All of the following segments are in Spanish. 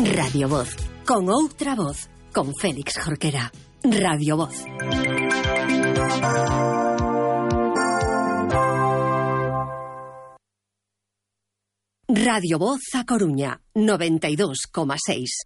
Radio Voz, con outra voz, con Félix Jorquera. Radio Voz. Radio Voz a Coruña, 92,6.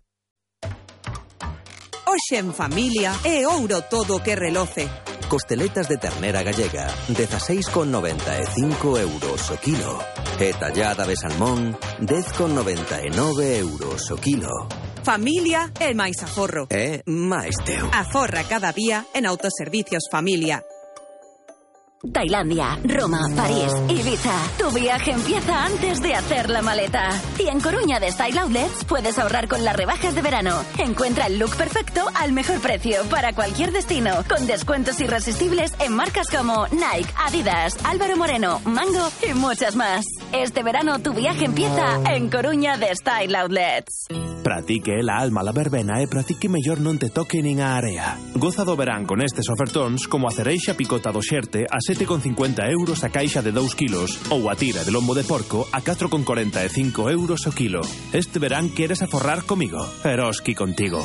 Hoxe en familia é ouro todo que reloce. Costeletas de ternera gallega, 16,95 euros o kilo. E tallada de salmón, 10,99 euros o kilo. Familia é máis aforro. É máis teu. Aforra cada día en Autoservicios Familia. Tailandia, Roma, París, Ibiza. Tu viaje empieza antes de hacer la maleta. Y en Coruña de Style Outlets puedes ahorrar con las rebajas de verano. Encuentra el look perfecto al mejor precio para cualquier destino, con descuentos irresistibles en marcas como Nike, Adidas, Álvaro Moreno, Mango y muchas más. Este verano tu viaje empieza en Coruña de Style Outlets. Pratique la alma la verbena e pratique mellor non te toque nin a area. Goza do verán con estes ofertóns como a cereixa picota do xerte a 7,50 euros a caixa de 2 kilos ou a tira de lombo de porco a 4,45 euros o kilo. Este verán queres aforrar comigo. Eroski contigo.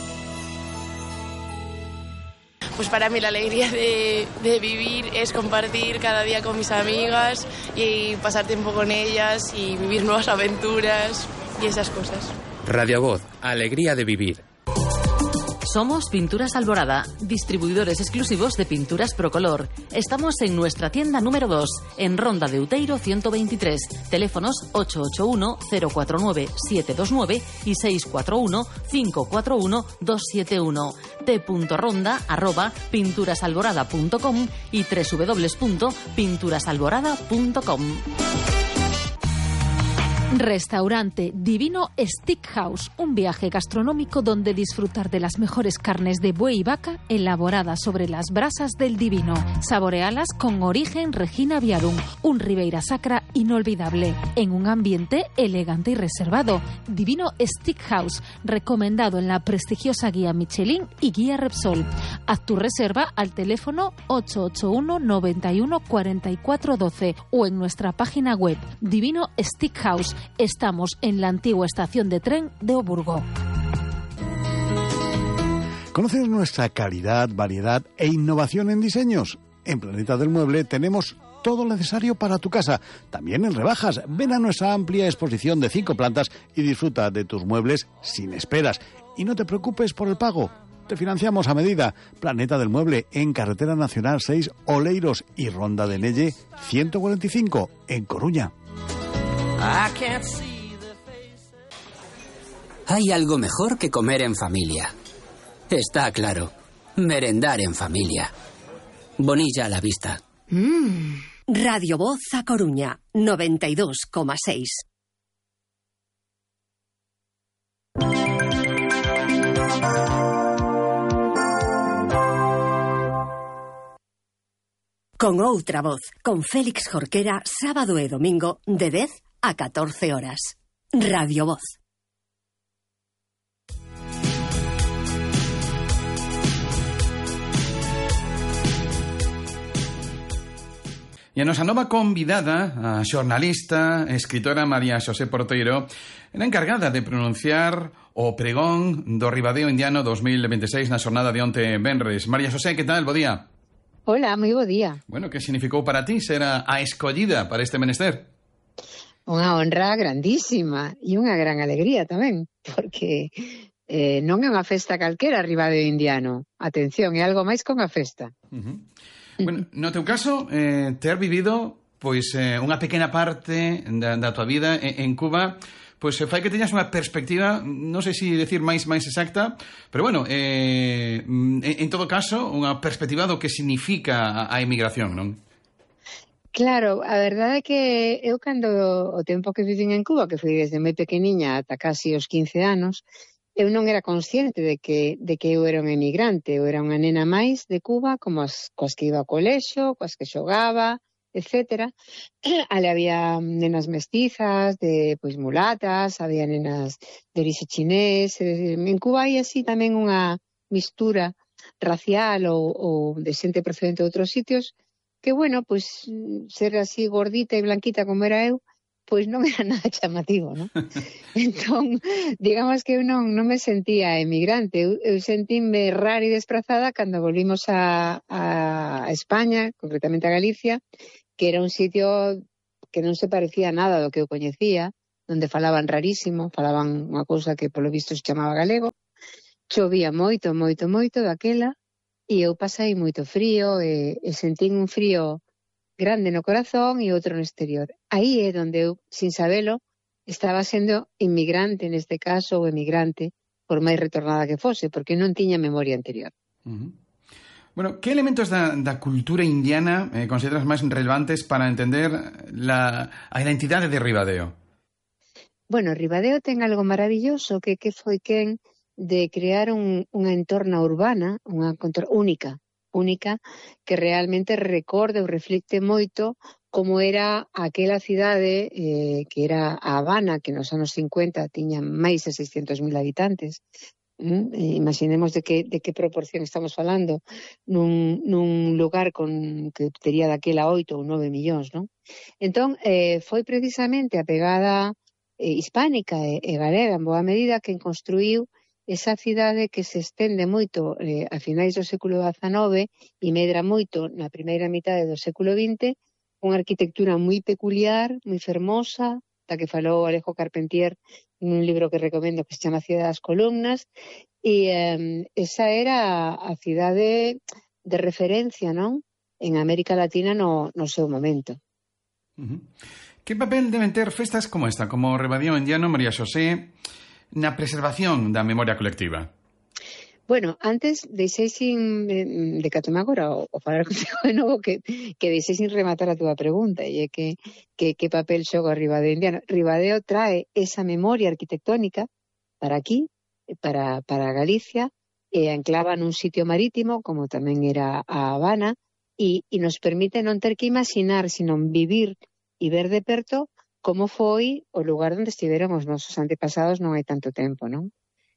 Pues para mí la alegría de vivir es compartir cada día con mis amigas y pasar tiempo con ellas y vivir nuevas aventuras y esas cosas. Radio Voz, alegría de vivir. Somos Pinturas Alborada, distribuidores exclusivos de pinturas Procolor. Estamos en nuestra tienda número 2, en Ronda de Uteiro 123. Teléfonos 881-049-729 y 641-541-271. t.ronda@pinturasalborada.com y www.pinturasalborada.com. Restaurante Divino Steakhouse, un viaje gastronómico donde disfrutar de las mejores carnes de buey y vaca elaboradas sobre las brasas del Divino. Saborealas con origen Regina Viarum, un Ribeira Sacra inolvidable, en un ambiente elegante y reservado. Divino Steakhouse, recomendado en la prestigiosa guía Michelin y guía Repsol. Haz tu reserva al teléfono 881 91 44 12 o en nuestra página web Divino Steakhouse. Estamos en la antigua estación de tren de Oburgo. ¿Conoces nuestra calidad, variedad e innovación en diseños? En Planeta del Mueble tenemos todo lo necesario para tu casa, también en rebajas. Ven a nuestra amplia exposición de 5 plantas y disfruta de tus muebles sin esperas. Y no te preocupes por el pago. Te financiamos a medida. Planeta del Mueble, en Carretera Nacional 6, Oleiros y Ronda de Nelle 145, en Coruña. Hay algo mejor que comer en familia. Está claro. Merendar en familia. Bonilla a la vista. Radio Voz a Coruña, 92,6. Con outra voz, con Félix Jorquera, sábado e domingo, de 10 a 14 horas. Radio Voz. E a nosa nova convidada, a xornalista, escritora María Xosé Porteiro, era encargada de pronunciar o pregón do Ribadeo Indiano 2026 na xornada de onte venres. María Xosé, que tal? Bo día. Hola, moi bo día. Bueno, que significou para ti ser a escollida para este menester? Unha honra grandísima e unha gran alegría tamén, porque non é unha festa calquera Ribadeo Indiano. Atención, é algo máis que unha festa. Bueno, no teu caso, ter vivido pois unha pequena parte da tua vida en Cuba, pois fai que teñas unha perspectiva, non sei se decir máis exacta, pero bueno, en todo caso, unha perspectiva do que significa a emigración, non? Claro, a verdade é que eu cando o tempo que vivín en Cuba, que foi desde moi pequeniña ata casi os 15 anos, eu non era consciente de que eu era un emigrante. Eu era unha nena máis de Cuba, como coas que iba ao colexo, coas que xogaba, etcétera. Ali había nenas mestizas, pois mulatas, había nenas de orixe chinés. En Cuba hai así tamén unha mistura racial ou de xente procedente de outros sitios, que, bueno, pois ser así gordita e blanquita como era eu, pois non era nada chamativo, non? Entón, digamos que eu non me sentía emigrante, eu sentíme rara e desprazada cando volvimos a España, concretamente a Galicia, que era un sitio que non se parecía nada do que eu coñecía, onde falaban rarísimo, falaban unha cousa que polo visto se chamaba galego, chovía moito daquela, e eu pasei moito frío, e sentín un frío grande no corazón e outro no exterior. Aí é onde eu, sin sabelo, estaba sendo inmigrante neste caso, ou emigrante, por máis retornada que fose, porque non tiña memoria anterior. Bueno, que elementos da cultura indiana consideras máis relevantes para entender a identidade de Ribadeo? Bueno, Ribadeo ten algo maravilloso que foi quen de crear unha entorna urbana, unha contorna única, que realmente recorda ou reflicte moito como era aquela cidade que era a Habana, que nos anos 50 tiña máis de 600.000 habitantes. Imaginemos de que proporción estamos falando nun lugar que tería daquela 8 ou 9 millóns, non? Entón, foi precisamente a pegada hispánica e galega en boa medida quen construíu esa cidade que se estende moito a finais do século XIX e medra moito na primeira mitade do século XX, unha arquitectura moi peculiar, moi fermosa, da que falou Alejo Carpentier nun libro que recomendo que se chama Cidade das Columnas, e esa era a cidade de referencia, non? En América Latina no seu momento. Que papel deben ter festas como esta, como Ribadeo Indiano, María Xosé, na preservación da memoria colectiva? Bueno, antes deixei sin de catome agora o falar contigo de novo que deixei sin rematar a túa pregunta, e é que papel xoga Ribadeo Indiano. Ribadeo trae esa memoria arquitectónica para aquí, para Galicia, e anclava nun sitio marítimo, como tamén era a Habana, e nos permite non ter que imaginar, sino vivir e ver de perto como foi o lugar onde estiveron os nosos antepasados non hai tanto tempo, non?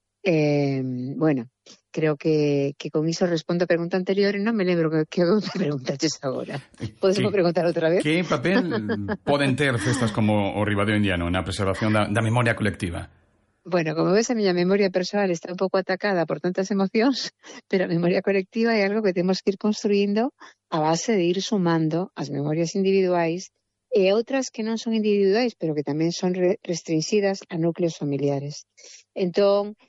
Bueno, creo que con iso respondo a pregunta anterior e non me lembro que me preguntaches agora. Podes preguntar outra vez? Que papel poden ter festas como o Ribadeo Indiano na preservación da memoria colectiva? Bueno, como ves, a miña memoria persoal está un pouco atacada por tantas emocións, pero a memoria colectiva é algo que temos que ir construindo a base de ir sumando as memorias individuais e outras que non son individuais, pero que tamén son restringidas a núcleos familiares. Entón,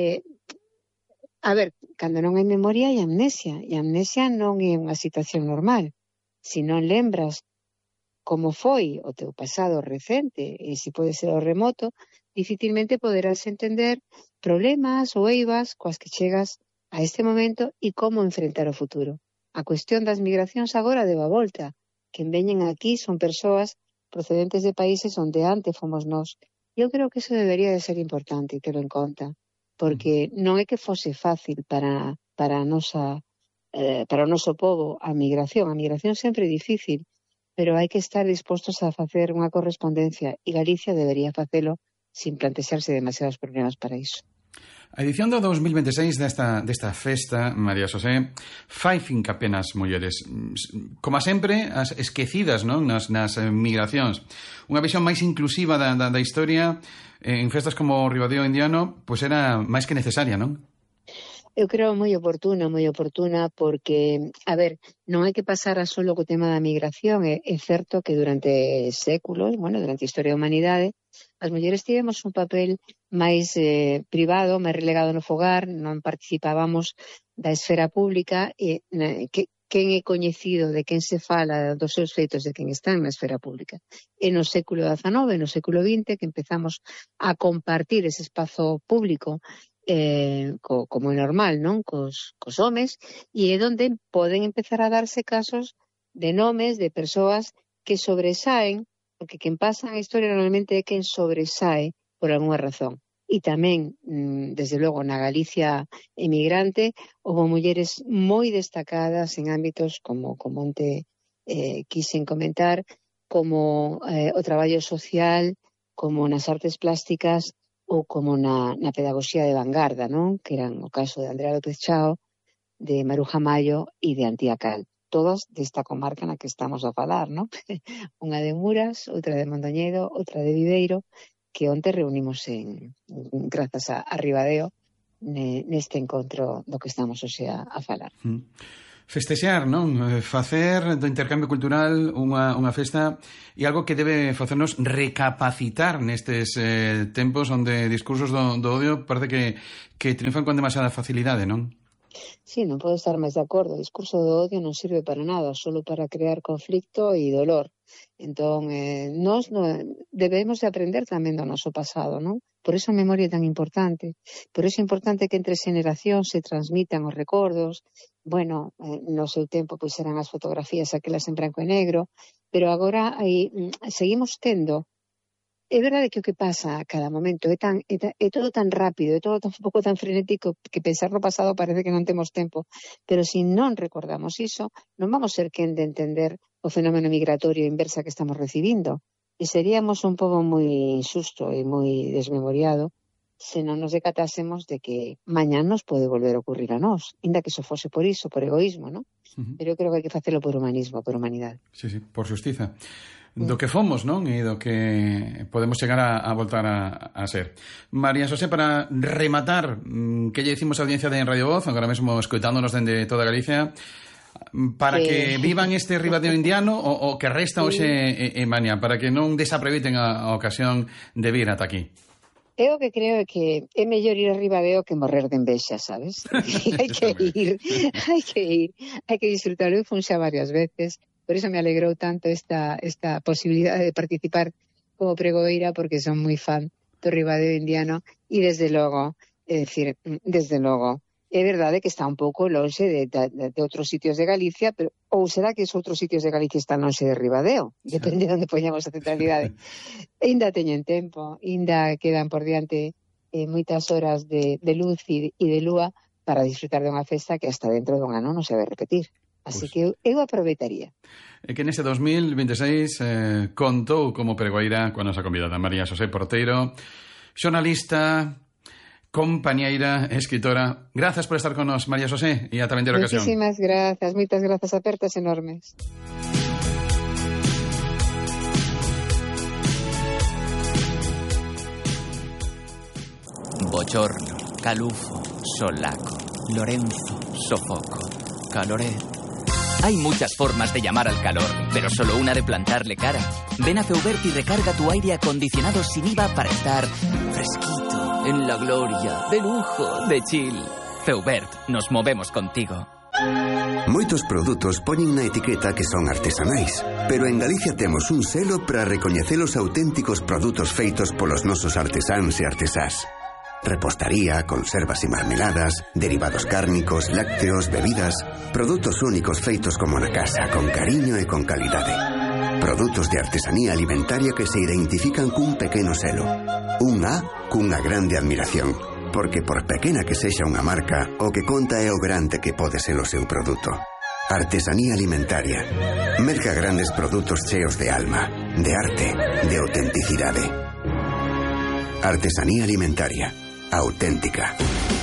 a ver, cando non hai memoria hai amnesia, e a amnesia non é unha situación normal. Se non lembras como foi o teu pasado recente, e se pode ser o remoto, dificilmente poderás entender problemas ou eivas coas que chegas a este momento e como enfrentar o futuro. A cuestión das migracións agora deu a volta. Quen veñen aquí son persoas procedentes de países onde antes fomos nós. Eu creo que eso debería de ser importante ter en conta, porque non é que fose fácil para o noso povo a migración. A migración sempre é difícil, pero hai que estar dispostos a facer unha correspondencia e Galicia debería facelo sin plantexarse demasiados problemas para iso. A edición do 2026 desta festa, María Xosé, fai fincape nas mulleres, como sempre, as esquecidas, non? nas migracións. Unha visión máis inclusiva da historia en festas como o Ribadeo Indiano, pois era máis que necesaria, non? Eu creo moi oportuna, porque, a ver, non hai que pasar a solo co tema da migración. É certo que durante séculos, durante a historia da humanidade, as mulleres tivemos un papel máis privado, máis relegado no fogar, non participábamos da esfera pública, e quen é coñecido, de quen se fala dos seus feitos, de quen están na esfera pública. E no século XIX, no século XX, que empezamos a compartir ese espazo público como é normal, non? Cos homes, e é onde poden empezar a darse casos de nomes de persoas que sobresaen, porque quen pasa a historia normalmente é quen sobresae por algunha razón. E tamén, desde logo, na Galicia emigrante, houve mulleres moi destacadas en ámbitos como onte quixen comentar, como o traballo social, como nas artes plásticas, ou como na pedagogía de vanguarda, non? Que eran o caso de Andrea López Chao, de Maruja Mayo e de Antía Cal. todas desta comarca na que estamos a falar, non? Unha de Muras, outra de Mondoñedo, outra de Viveiro, que onte reunimos grazas a Ribadeo neste encontro do que estamos hoxe a falar. Festexar, non? Facer do intercambio cultural unha festa e algo que debe facernos recapacitar nestes tempos onde discursos do odio parece que triunfan con demasiada facilidade, non? Sí, non podo estar máis de acordo. O discurso do odio non sirve para nada, solo para crear conflicto e dolor. Entón, nós debemos de aprender tamén do noso pasado, non? Por iso a memoria é tan importante. Por iso é importante que entre xeneracións se transmitan os recordos. Bueno, no seu tempo pois eran as fotografías aquelas en branco e negro, pero agora seguimos tendo. É verdade que o que pasa a cada momento é todo tan rápido, é todo un pouco tan frenético que pensar no pasado parece que non temos tempo. Pero se non recordamos iso, non vamos ser quen de entender o fenómeno migratorio inversa que estamos recibindo. E seríamos un pobo moi injusto e moi desmemoriado se non nos decatásemos de que mañá nos pode volver a ocurrir a nós, inda que iso fose por iso, por egoísmo, non? Pero eu creo que hai que facelo por humanismo, por humanidade. Sí, por xustiza. Do que fomos, non? E do que podemos chegar a voltar a ser. María Xosé, para rematar, que lle dicimos a audiencia de Radio Voz, agora mesmo escoitándonos dende toda Galicia, para que vivan este Ribadeo indiano o que resta hoxe en mañá, para que non desaproveiten a ocasión de vir ata aquí. Eu o que creo é que é mellor ir a Ribadeo que morrer de envexa, sabes? hai que disfrutarlo. Eu fun xa varias veces. Por iso me alegrou tanto esta posibilidade de participar como pregoeira, porque son moi fan do Ribadeo indiano e desde logo, é verdade que está un pouco lonxe de outros sitios de Galicia, pero ou será que os outros sitios de Galicia están lonxe de Ribadeo? Depende de onde poñamos a centralidade. Ainda teñen tempo, ainda quedan por diante moitas horas de luz e de lúa para disfrutar de unha festa que hasta dentro dun ano non se vai repetir. Así que eu aproveitaría. É que nese 2026 contou como pregoeira coa nosa convidada María Xosé Porteiro, xornalista, compañeira, escritora. Grazas por estar con nos, María Xosé, e ata vendera ocasión. Muchísimas grazas, moitas grazas, apertas enormes. Bochorno, calufo, solaco, Lorenzo, sofoco, caloret. Hay muchas formas de llamar al calor, pero solo una de plantarle cara. Ven a Feubert y recarga tu aire acondicionado sin IVA para estar fresquito, en la gloria, de lujo, de chill. Feubert, nos movemos contigo. Moitos produtos poñen na etiqueta que son artesanais, pero en Galicia temos un selo para recoñecer os auténticos produtos feitos polos nosos artesáns e artesás. Repostaría, conservas e marmeladas, derivados cárnicos, lácteos, bebidas, produtos únicos feitos como na casa, con cariño e con calidade. Produtos de artesanía alimentaria que se identifican cun pequeno selo. Un A cunha grande admiración, porque por pequena que sexa unha marca, o que conta é o grande que pode ser o seu produto. Artesanía alimentaria. Merca grandes produtos cheos de alma, de arte, de autenticidade. Artesanía alimentaria. Auténtica.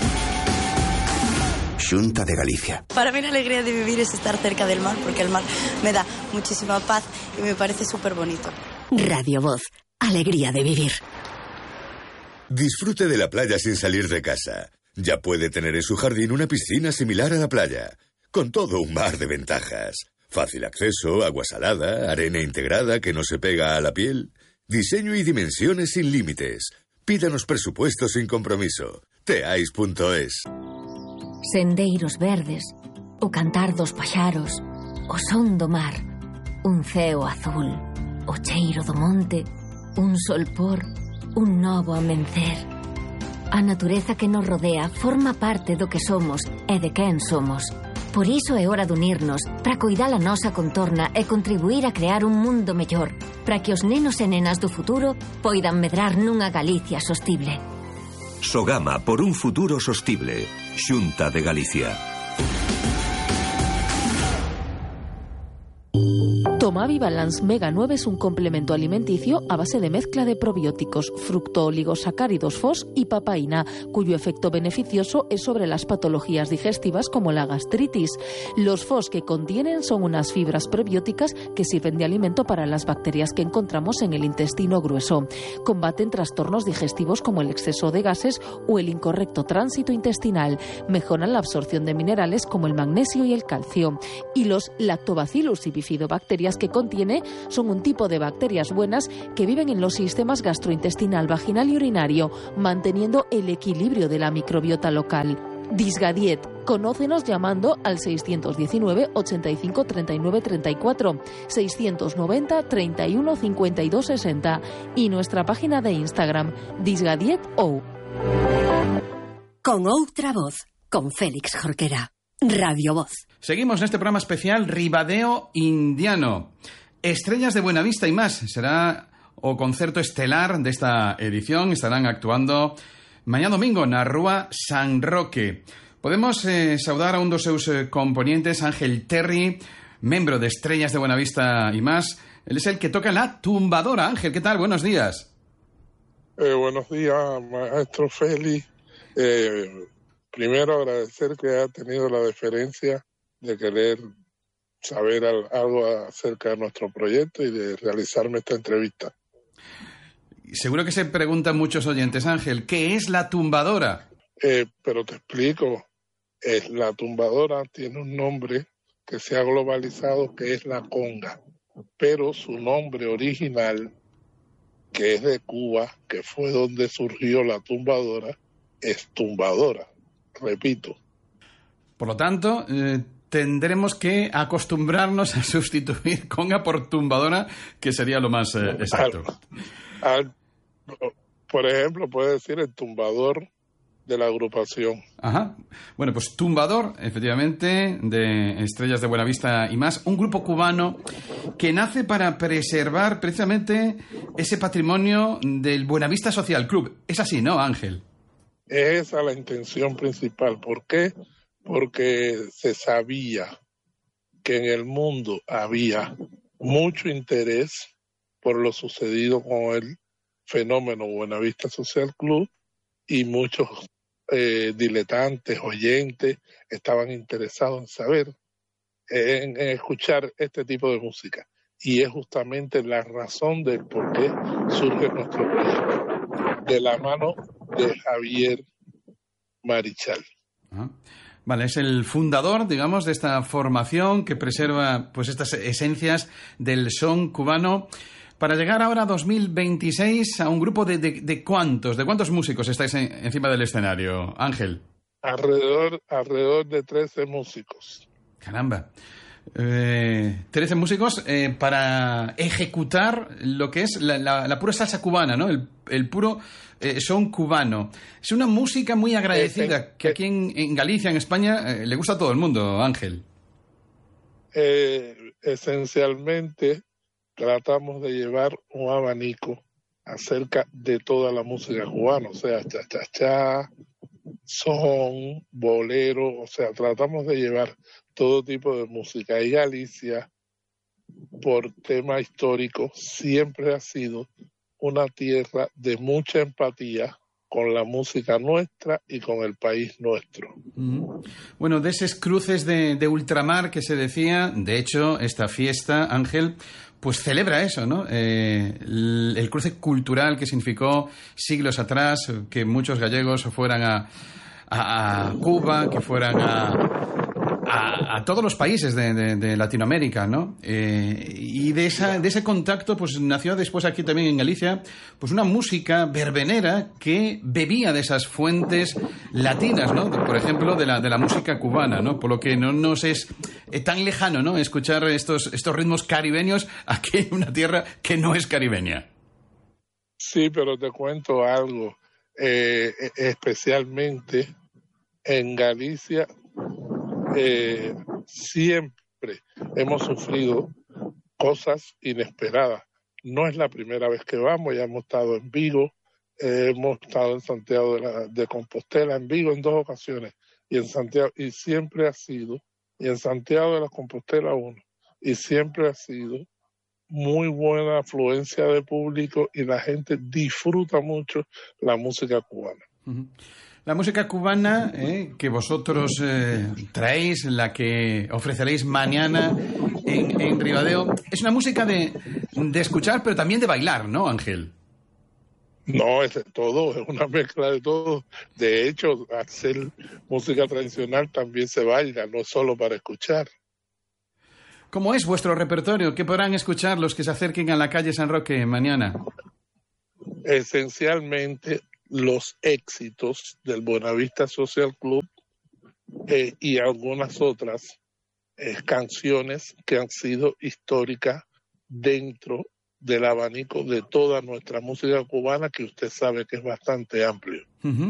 Xunta de Galicia. Para mí la alegría de vivir es estar cerca del mar, porque el mar me da muchísima paz y me parece súper bonito. Radio Voz, alegría de vivir. Disfrute de la playa sin salir de casa. Ya puede tener en su jardín una piscina similar a la playa, con todo un mar de ventajas. Fácil acceso, agua salada, arena integrada que no se pega a la piel, diseño y dimensiones sin límites. Pídanos presupuestos sin compromiso. Teais.es. Sendeiros verdes, o cantar dos paxaros, o son do mar, un ceo azul, o cheiro do monte, un solpor, un novo amencer. A natureza que nos rodea forma parte do que somos e de quen somos. Por iso é hora de unirnos para coidar a nosa contorna e contribuir a crear un mundo mellor, para que os nenos e nenas do futuro poidan medrar nunha Galicia sostible. Sogama por un futuro sostible. Xunta de Galicia. Tomavi Balance Mega 9 es un complemento alimenticio a base de mezcla de probióticos, fructooligosacáridos FOS y papaína, cuyo efecto beneficioso es sobre las patologías digestivas como la gastritis. Los FOS que contienen son unas fibras prebióticas que sirven de alimento para las bacterias que encontramos en el intestino grueso. Combaten trastornos digestivos como el exceso de gases o el incorrecto tránsito intestinal. Mejoran la absorción de minerales como el magnesio y el calcio. Y los Lactobacillus y bifidobacterias que contiene son un tipo de bacterias buenas que viven en los sistemas gastrointestinal, vaginal y urinario, manteniendo el equilibrio de la microbiota local. Disgadiet. Conócenos llamando al 619 85 39 34, 690 31 52 60 y nuestra página de Instagram, DisgadietO. Con outra voz, con Félix Jorquera. Radio Voz. Seguimos en este programa especial Ribadeo Indiano. Estrellas de Buenavista y más. Será o concerto estelar de esta edición. Estarán actuando mañana domingo na Rúa San Roque. Podemos saudar a un dos seus componentes, Ángel Terry, membro de Estrellas de Buenavista y más. Él es el que toca la tumbadora. Ángel, ¿qué tal? Buenos días. Buenos días, maestro Félix. Primero agradecer que ha tenido la deferencia de querer saber algo acerca de nuestro proyecto y de realizarme esta entrevista. Seguro que se preguntan muchos oyentes, Ángel, ¿qué es la tumbadora? Pero te explico. La tumbadora tiene un nombre que se ha globalizado, que es la conga, pero su nombre original, que es de Cuba, que fue donde surgió la tumbadora, es tumbadora. Repito. Por lo tanto, tendremos que acostumbrarnos a sustituir conga por tumbadora, que sería lo más exacto. Por ejemplo, puede decir el tumbador de la agrupación. Ajá. Bueno, pues tumbador, efectivamente, de Estrellas de Buenavista y más, un grupo cubano que nace para preservar precisamente ese patrimonio del Buenavista Social Club. Es así, ¿no, Ángel? Es esa la intención principal. ¿Por qué? Porque se sabía que en el mundo había mucho interés por lo sucedido con el fenómeno Buenavista Social Club y muchos diletantes, oyentes, estaban interesados en saber, en escuchar este tipo de música. Y es justamente la razón del por qué surge nuestro proyecto, de la mano de Javier Marichal. Vale, es el fundador, digamos, de esta formación que preserva pues estas esencias del son cubano. Para llegar ahora a 2026 a un grupo de ¿cuántos músicos estáis encima del escenario, Ángel? Alrededor de 13 músicos. Caramba. 13 músicos para ejecutar lo que es la pura salsa cubana, ¿no? El puro son cubano. Es una música muy agradecida que aquí en Galicia, en España, le gusta a todo el mundo, Ángel. Esencialmente tratamos de llevar un abanico acerca de toda la música cubana, o sea, cha-cha-cha, son, bolero, o sea, tratamos de llevar todo tipo de música. Y Galicia, por tema histórico, siempre ha sido una tierra de mucha empatía con la música nuestra y con el país nuestro. Bueno, de esos cruces de ultramar que se decía, de hecho, esta fiesta, Ángel, pues celebra eso, ¿no? El cruce cultural que significó siglos atrás, que muchos gallegos fueran a Cuba, que fueran a todos los países de Latinoamérica, ¿no? Y de ese contacto pues nació después aquí también en Galicia pues una música verbenera que bebía de esas fuentes latinas, ¿no? Por ejemplo, de la música cubana, ¿no? Por lo que no nos es tan lejano, ¿no? Escuchar estos ritmos caribeños aquí en una tierra que no es caribeña. Sí, pero te cuento algo. Especialmente en Galicia siempre hemos sufrido cosas inesperadas. No es la primera vez que vamos, ya hemos estado en Vigo, hemos estado en Santiago de Compostela, en Vigo en 2 ocasiones, y en Santiago, y siempre ha sido, y en Santiago de la Compostela 1, y siempre ha sido muy buena afluencia de público y la gente disfruta mucho la música cubana. La música cubana que vosotros traéis, la que ofreceréis mañana en Ribadeo, es una música de escuchar, pero también de bailar, ¿no, Ángel? No, es de todo, es una mezcla de todo. De hecho, hacer música tradicional también se baila, no solo para escuchar. ¿Cómo es vuestro repertorio? ¿Qué podrán escuchar los que se acerquen a la calle San Roque mañana? Esencialmente los éxitos del Buenavista Social Club y algunas otras canciones que han sido históricas dentro del abanico de toda nuestra música cubana, que usted sabe que es bastante amplio.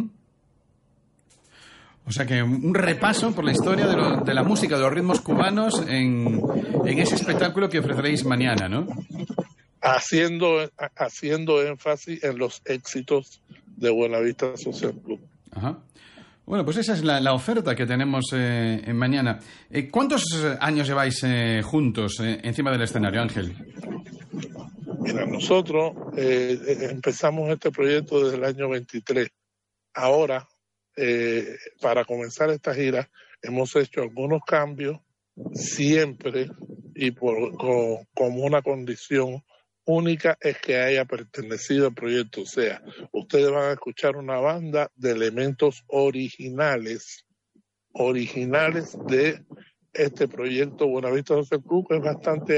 O sea que un repaso por la historia de la música, de los ritmos cubanos en ese espectáculo que ofreceréis mañana, ¿no? Haciendo énfasis en los éxitos de Buenavista Social Club. Ajá. Bueno, pues esa es la oferta que tenemos en mañana. ¿Cuántos años lleváis juntos encima del escenario, Ángel? Mira, nosotros empezamos este proyecto desde el año 23. Ahora, para comenzar esta gira, hemos hecho algunos cambios, siempre y como una condición única es que haya pertenecido al proyecto. O sea, ustedes van a escuchar una banda de elementos originales de este proyecto Buenavista Social Club, que es bastante